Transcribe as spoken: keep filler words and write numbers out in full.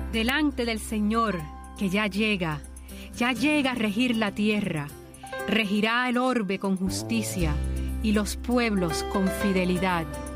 delante del Señor, que ya llega, ya llega a regir la tierra. Regirá el orbe con justicia y los pueblos con fidelidad.